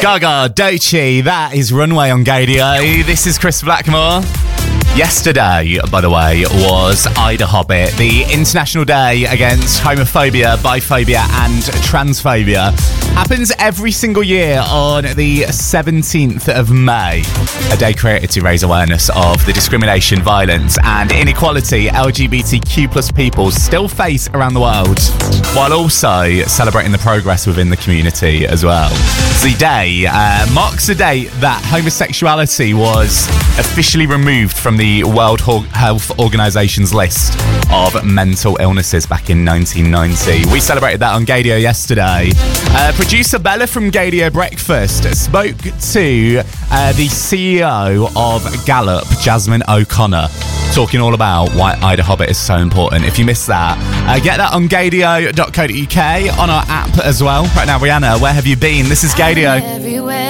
Gaga, Doechii, that is Runway on Gaydio. This is Chris Blackmore. Yesterday, by the way, was Ida Hobbit, the International Day Against Homophobia, Biphobia and Transphobia. Happens every single year on the 17th of May. A day created to raise awareness of the discrimination, violence and inequality LGBTQ plus people still face around the world, while also celebrating the progress within the community as well. The day marks the date that homosexuality was officially removed from the World Health Organization's list of mental illnesses back in 1990. We celebrated that on Gaydio yesterday. Producer Bella from Gaydio Breakfast spoke to the CEO of Gallup, Jasmine O'Connor, talking all about why Ida Hobbit is so important. If you missed that, get that on gaydio.co.uk, on our app as well. Right now, Rihanna, where have you been? This is Gaydio.